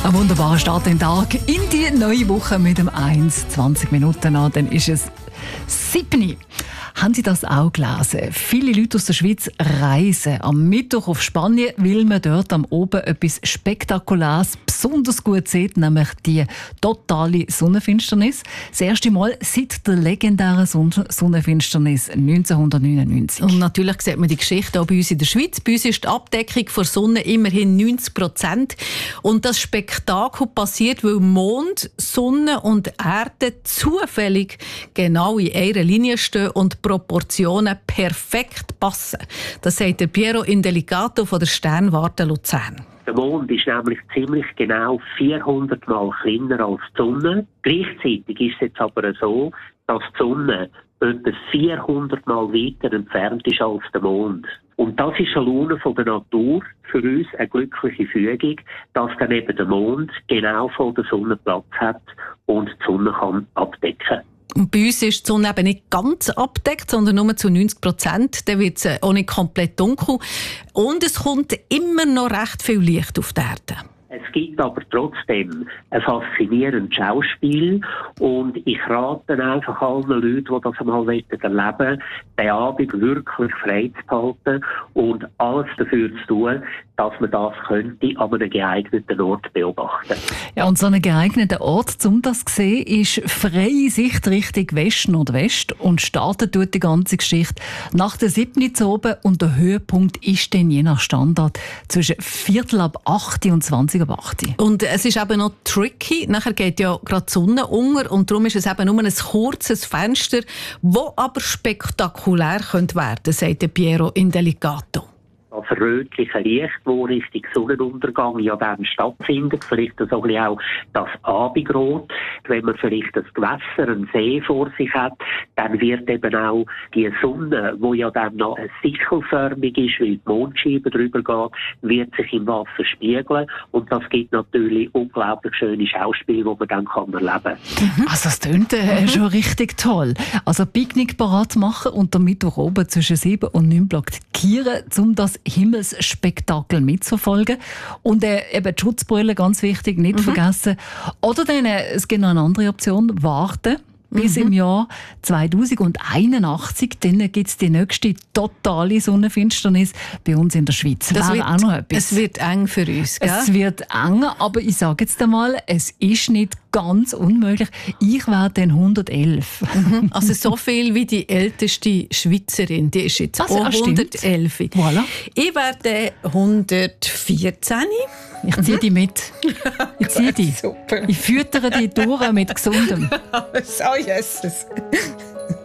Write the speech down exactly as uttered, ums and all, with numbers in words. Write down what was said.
Ein wunderbarer Start in den Tag in die neue Woche mit dem eins, zwanzig Minuten an. Dann ist es sieben. Haben Sie das auch gelesen? Viele Leute aus der Schweiz reisen am Mittwoch auf Spanien, weil man dort am Oben etwas Spektakuläres besonders gut sieht, nämlich die totale Sonnenfinsternis. Das erste Mal seit der legendären Sonnenfinsternis neunzehnhundertneunundneunzig. Und natürlich sieht man die Geschichte auch bei uns in der Schweiz. Bei uns ist die Abdeckung der Sonne immerhin neunzig Prozent. Und das Spektakel passiert, weil Mond, Sonne und Erde zufällig genau in einer Linie stehen und Proportionen perfekt passen. Das sagt der Piero Indelicato von der Sternwarte Luzern. Der Mond ist nämlich ziemlich genau vierhundert Mal kleiner als die Sonne. Gleichzeitig ist es jetzt aber so, dass die Sonne etwa vierhundert Mal weiter entfernt ist als der Mond. Und das ist eine Laune von der Natur, für uns eine glückliche Fügung, dass dann eben der Mond genau vor der Sonne Platz hat und die Sonne kann abdecken. Und bei uns ist die Sonne eben nicht ganz abgedeckt, sondern nur zu neunzig Prozent. Dann wird es auch nicht komplett dunkel. Und es kommt immer noch recht viel Licht auf die Erde. Es gibt aber trotzdem ein faszinierendes Schauspiel und ich rate einfach allen Leuten, die das einmal erleben wollen, den Abend wirklich frei zu halten und alles dafür zu tun, dass man das könnte an einem geeigneten Ort beobachten. Ja, und so ein geeigneter Ort, um das zu sehen, ist freie Sicht Richtung West-Nordwest und startet dort die ganze Geschichte nach der siebten zu oben und der Höhepunkt ist dann je nach Standard zwischen Viertel ab acht und zwanzig ab acht. Und es ist eben noch tricky, nachher geht ja gerade die Sonne unter und darum ist es eben nur ein kurzes Fenster, das aber spektakulär werden könnte, sagt der Piero Indelicato. Das rötliche Licht, das Richtung Sonnenuntergang ja dann stattfindet, vielleicht so ein bisschen auch das Abendrot. Wenn man vielleicht ein Gewässer, einen See vor sich hat, dann wird eben auch die Sonne, die ja dann noch sichelförmig ist, weil die Mondscheibe drüber geht, wird sich im Wasser spiegeln und das gibt natürlich unglaublich schöne Schauspiele, die man dann kann erleben kann. Also das klingt äh, mhm. schon richtig toll. Also Picknick parat machen und am Mittwoch oben zwischen sieben und neun blockieren, um das Himmelsspektakel mitzuverfolgen. Und äh, eben die Schutzbrille, ganz wichtig, nicht mhm. vergessen. Oder dann, äh, es gibt noch eine andere Option, warten bis mhm. im Jahr zweitausendeinundachtzig. Dann gibt es die nächste totale Sonnenfinsternis bei uns in der Schweiz. Das Wäre wird, auch noch etwas. Es wird eng für uns, gell? Es wird eng, aber ich sage jetzt einmal, es ist nicht ganz unmöglich. Ich wäre dann hundertelf. Mhm. Also so viel wie die älteste Schweizerin. Die ist jetzt also, auch hundertelf. Voilà. Ich werde hundertvierzehn. Ich ziehe die mit. Ich ziehe die. Super. Ich füttere die durch mit Gesundem. Oh, Jesus.